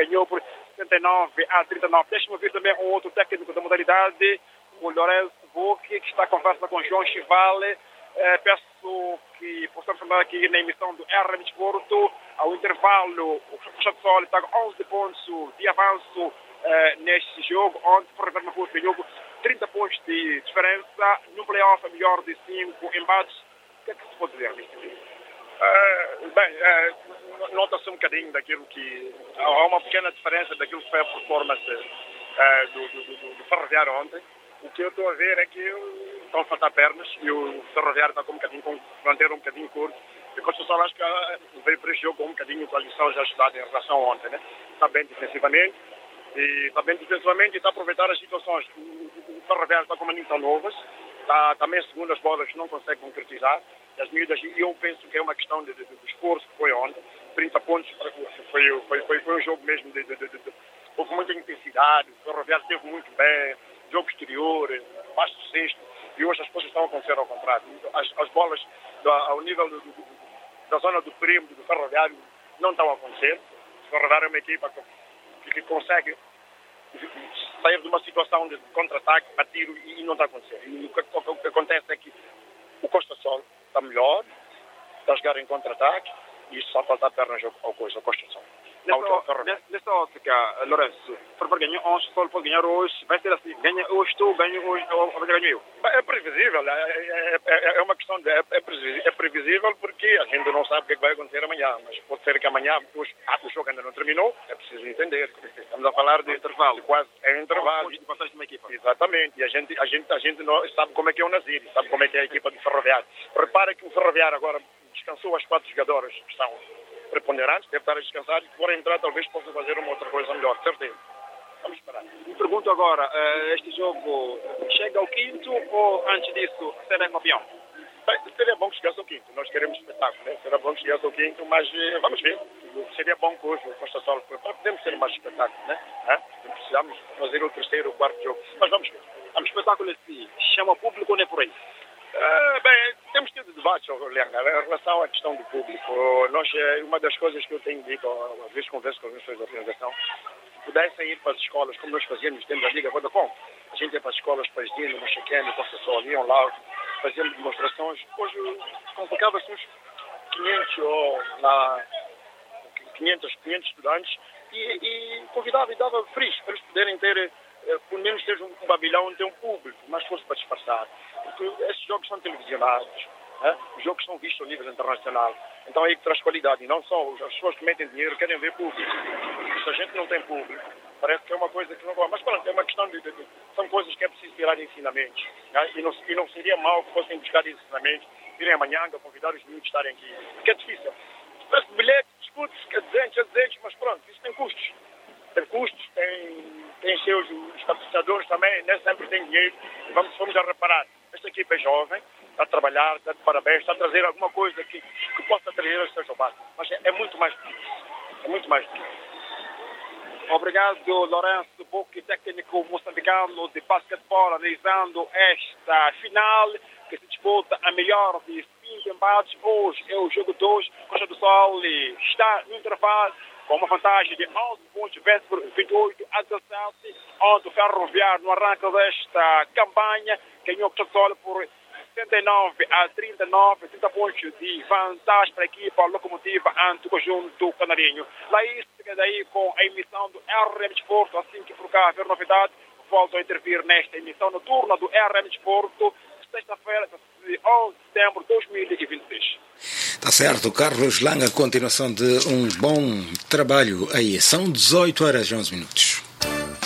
ganhou por 79-39. Deixa-me ouvir também um outro técnico da modalidade, o Lourenço Boque, que está a conversa com João Chivale. Peço que possamos falar aqui na emissão do RM Desporto. Ao intervalo, o Costa do Sol está com 11 pontos de avanço neste jogo, onde o Ferroviário Maputo ganhou 30 pontos de diferença. No playoff, melhor de 5 embates. O que é que se pode dizer nisto? Nota-se um bocadinho daquilo que... Há uma pequena diferença daquilo que foi a performance do Ferroviário ontem. O que eu estou a ver é que estão a faltar pernas e o Ferroviário está com um bocadinho, com fronteira um bocadinho curto. E o Costa do Sol acho que veio para este jogo com um bocadinho com a lição já estudada em relação a ontem, né? Está bem defensivamente e está a aproveitar as situações. O Ferroviário está com maninhos tão novas, está também segundo as bolas não consegue concretizar. As miúdas, e eu penso que é uma questão de esforço que foi ontem. 30 pontos foi um jogo mesmo houve muita intensidade, o Ferroviário esteve muito bem, jogo exterior, baixo do sexto, e hoje as coisas estão a acontecer ao contrário. As bolas ao nível da zona do perímetro do Ferroviário não estão a acontecer. O Ferroviário é uma equipa que consegue sair de uma situação de contra-ataque a tiro e não está a acontecer. E o que acontece é que o Costa Sol está melhor, está a jogar em contra-ataque e isso só falta pernas ao Costa Sol. Nesta ótica, Lourenço, para ganhar ontem, só pode ganhar hoje, vai ser assim, ganha hoje tu, ganha hoje, ou ganho eu? É previsível, é uma questão é previsível porque a gente não sabe o que vai acontecer amanhã, mas pode ser que amanhã o jogo ainda não terminou, é preciso entender. Estamos a falar de intervalo, quase é intervalo. De passagem de uma equipa. Exatamente, e a gente não sabe como é que é o Nazir, sabe como é que é a equipa do Ferroviário. Repara que o Ferroviário agora descansou as 4 jogadoras que estão preponderantes, deve estar a descansar e se for entrar talvez possa fazer uma outra coisa melhor, certeza. Vamos esperar. Me pergunto agora, este jogo chega ao quinto ou antes disso será campeão? Bem, seria bom que chegasse ao quinto, nós queremos espetáculo, né? Seria bom que chegasse ao quinto, mas vamos ver. Seria bom que hoje o Costa Sol podemos ter mais espetáculo, né? Precisamos fazer o terceiro ou quarto jogo, mas vamos ver. O espetáculo assim, chama público ou não é por aí? Bem, temos tido debates, Leandro, em relação à questão do público. Uma das coisas que eu tenho dito, às vezes converso com as pessoas da organização, se pudessem ir para as escolas, como nós fazíamos dentro da Liga Vodacom, a gente ia para as escolas, para as Dino, Machaquene, Costa Sol, iam lá, fazíamos demonstrações. Hoje convocava-se uns 500 ou 500 estudantes e convidava e dava frios para eles poderem ter, pelo menos ter um pavilhão onde tem um público, mas fosse para disfarçar. Porque esses jogos são televisionados, os jogos são vistos a nível internacional. Então é aí que traz qualidade. E não só as pessoas que metem dinheiro querem ver público. Se a gente não tem público, parece que é uma coisa que não vai. Mas pronto, é uma questão são coisas que é preciso tirar de ensinamentos. E não seria mal que fossem buscar ensinamentos, irem amanhã a convidar os meninos a estarem aqui. Porque é difícil. Parece bilhete, discutes, a 200, mas pronto, isso tem custos. Tem custos, tem os patrocinadores também, nem sempre tem dinheiro. Vamos a reparar. Esta equipa é jovem, está a trabalhar, está de parabéns, está a trazer alguma coisa que possa trazer as pessoas ao base. Mas é muito mais do que isso. É muito mais do que isso. Obrigado, Lourenço Boque, técnico moçambicano de basquetebol, analisando esta final que se disputa a melhor de 5 embates. Hoje é o jogo 2. Costa do Sol está no intervalo com uma vantagem de 11 pontos, vence por 28 a 17, onde o Ferroviário, no arranque desta campanha, ganhou o Costa do Sol por 69-39, 30 pontos de vantagem para a equipa locomotiva ante o conjunto canarinho. Laís, fica daí com a emissão do RM Desporto, assim que por cá haver novidade, volto a intervir nesta emissão noturna do RM Desporto, sexta-feira, 11 de setembro de 2026. Tá certo, Carlos Langa, continuação de um bom trabalho aí. São 18 horas e 11 minutos.